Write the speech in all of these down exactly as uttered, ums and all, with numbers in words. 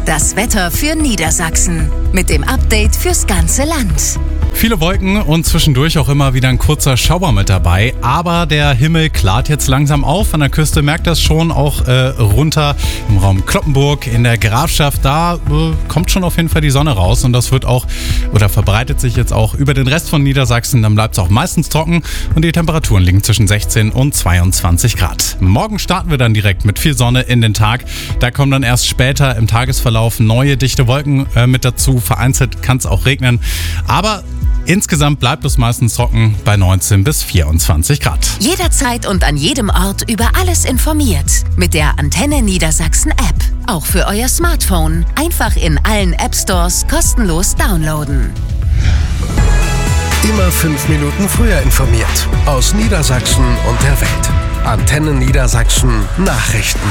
Das Wetter für Niedersachsen. Mit dem Update fürs ganze Land. Viele Wolken und zwischendurch auch immer wieder ein kurzer Schauer mit dabei. Aber der Himmel klart jetzt langsam auf. An der Küste merkt das schon auch äh, runter im Raum Cloppenburg, in der Grafschaft. Da äh, kommt schon auf jeden Fall die Sonne raus. Und das wird auch oder verbreitet sich jetzt auch über den Rest von Niedersachsen. Dann bleibt es auch meistens trocken. Und die Temperaturen liegen zwischen sechzehn und zweiundzwanzig Grad. Morgen starten wir dann direkt mit viel Sonne in den Tag. Da kommen dann erst später im Tagesverlauf neue dichte Wolken äh, mit dazu. Vereinzelt kann es auch regnen. Aber insgesamt bleibt es meistens trocken bei neunzehn bis vierundzwanzig Grad. Jederzeit und an jedem Ort über alles informiert. Mit der Antenne Niedersachsen App. Auch für euer Smartphone. Einfach in allen App Stores kostenlos downloaden. Immer fünf Minuten früher informiert. Aus Niedersachsen und der Welt. Antenne Niedersachsen Nachrichten.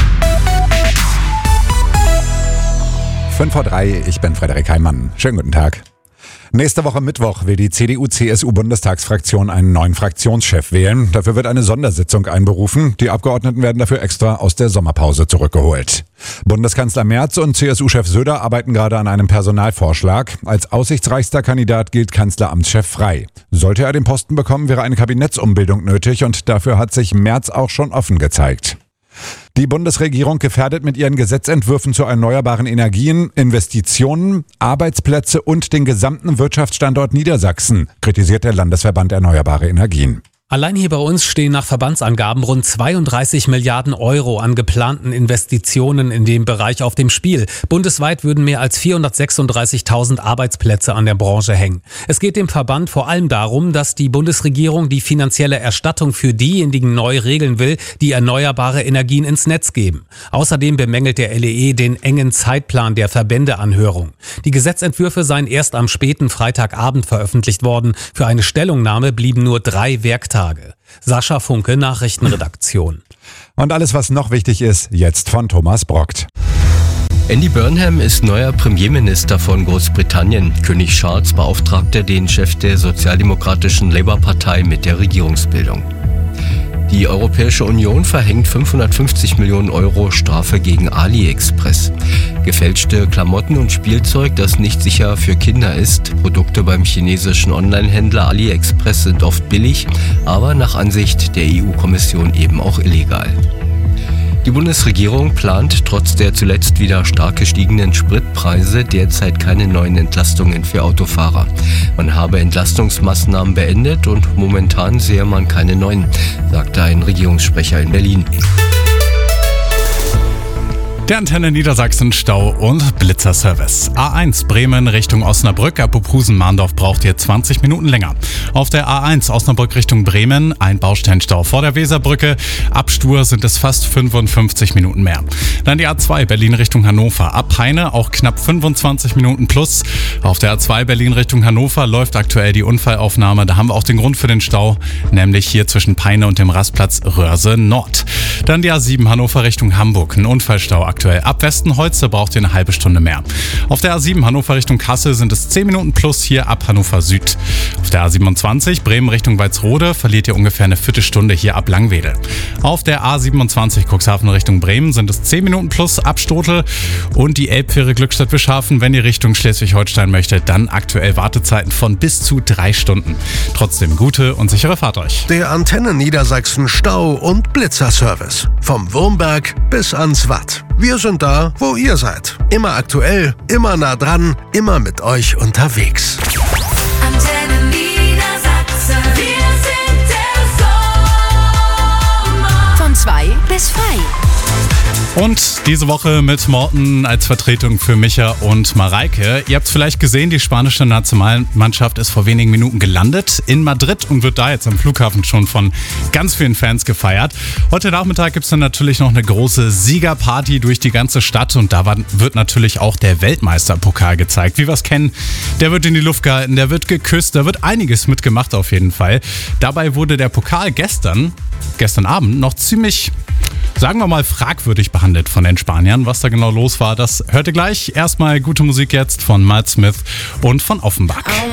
fünf vor drei, ich bin Frederik Heimann. Schönen guten Tag. Nächste Woche Mittwoch will die C D U-C S U-Bundestagsfraktion einen neuen Fraktionschef wählen. Dafür wird eine Sondersitzung einberufen. Die Abgeordneten werden dafür extra aus der Sommerpause zurückgeholt. Bundeskanzler Merz und C S U-Chef Söder arbeiten gerade an einem Personalvorschlag. Als aussichtsreichster Kandidat gilt Kanzleramtschef Frey. Sollte er den Posten bekommen, wäre eine Kabinettsumbildung nötig und dafür hat sich Merz auch schon offen gezeigt. Die Bundesregierung gefährdet mit ihren Gesetzentwürfen zu erneuerbaren Energien, Investitionen, Arbeitsplätze und den gesamten Wirtschaftsstandort Niedersachsen, kritisiert der Landesverband Erneuerbare Energien. Allein hier bei uns stehen nach Verbandsangaben rund zweiunddreißig Milliarden Euro an geplanten Investitionen in dem Bereich auf dem Spiel. Bundesweit würden mehr als vierhundertsechsunddreißigtausend Arbeitsplätze an der Branche hängen. Es geht dem Verband vor allem darum, dass die Bundesregierung die finanzielle Erstattung für diejenigen neu regeln will, die erneuerbare Energien ins Netz geben. Außerdem bemängelt der L E E den engen Zeitplan der Verbändeanhörung. Die Gesetzentwürfe seien erst am späten Freitagabend veröffentlicht worden. Für eine Stellungnahme blieben nur drei Werktage. Sascha Funke, Nachrichtenredaktion. Und alles, was noch wichtig ist, jetzt von Thomas Brockt. Andy Burnham ist neuer Premierminister von Großbritannien. König Charles beauftragte den Chef der sozialdemokratischen Labour-Partei mit der Regierungsbildung. Die Europäische Union verhängt fünfhundertfünfzig Millionen Euro Strafe gegen AliExpress. Gefälschte Klamotten und Spielzeug, das nicht sicher für Kinder ist. Produkte beim chinesischen Onlinehändler AliExpress sind oft billig, aber nach Ansicht der E U-Kommission eben auch illegal. Die Bundesregierung plant trotz der zuletzt wieder stark gestiegenen Spritpreise derzeit keine neuen Entlastungen für Autofahrer. Man habe Entlastungsmaßnahmen beendet und momentan sehe man keine neuen, sagte ein Regierungssprecher in Berlin. Der Antenne Niedersachsen Stau- und Blitzerservice. A eins Bremen Richtung Osnabrück ab Uphusen-Mahndorf braucht ihr zwanzig Minuten länger. Auf der A eins Osnabrück Richtung Bremen ein Bausteinstau vor der Weserbrücke. Ab Stur sind es fast fünfundfünfzig Minuten mehr. Dann die A zwei Berlin Richtung Hannover. Ab Peine auch knapp fünfundzwanzig Minuten plus. Auf der A zwei Berlin Richtung Hannover läuft aktuell die Unfallaufnahme. Da haben wir auch den Grund für den Stau, nämlich hier zwischen Peine und dem Rastplatz Röhrse Nord. Dann die A sieben Hannover Richtung Hamburg. Ein Unfallstau aktuell. Ab Westenholz braucht ihr eine halbe Stunde mehr. Auf der A sieben Hannover Richtung Kassel sind es zehn Minuten plus hier ab Hannover Süd. Auf der A siebenundzwanzig Bremen Richtung Walsrode verliert ihr ungefähr eine Viertelstunde hier ab Langwedel. Auf der A siebenundzwanzig Cuxhaven Richtung Bremen sind es zehn Minuten plus ab Stotel. Und die Elbfähre Glückstadt-Bischhafen, wenn ihr Richtung Schleswig-Holstein möchtet, dann aktuell Wartezeiten von bis zu drei Stunden. Trotzdem gute und sichere Fahrt euch. Der Antenne Niedersachsen Stau- und Blitzerservice. Vom Wurmberg bis ans Watt. Wir sind da, wo ihr seid. Immer aktuell, immer nah dran, immer mit euch unterwegs. Antenne Niedersachsen. Wir sind der Sommer. Von zwei bis frei. Und diese Woche mit Morten als Vertretung für Micha und Mareike. Ihr habt es vielleicht gesehen, die spanische Nationalmannschaft ist vor wenigen Minuten gelandet in Madrid und wird da jetzt am Flughafen schon von ganz vielen Fans gefeiert. Heute Nachmittag gibt es dann natürlich noch eine große Siegerparty durch die ganze Stadt und da wird natürlich auch der Weltmeisterpokal gezeigt. Wie wir es kennen, der wird in die Luft gehalten, der wird geküsst, da wird einiges mitgemacht auf jeden Fall. Dabei wurde der Pokal gestern, gestern Abend noch ziemlich, sagen wir mal, fragwürdig behandelt von den Spaniern. Was da genau los war, das hört ihr gleich. Erstmal gute Musik jetzt von Miles Smith und von Offenbach.